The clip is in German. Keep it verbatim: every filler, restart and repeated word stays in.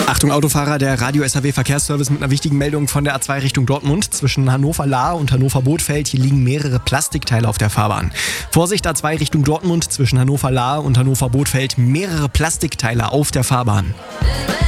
Achtung Autofahrer, der Radio S H W Verkehrsservice mit einer wichtigen Meldung von der A zwei Richtung Dortmund. Zwischen Hannover-Lahr und Hannover-Bothfeld, hier liegen mehrere Plastikteile auf der Fahrbahn. Vorsicht, A zwei Richtung Dortmund, zwischen Hannover-Lahr und Hannover-Bothfeld, mehrere Plastikteile auf der Fahrbahn.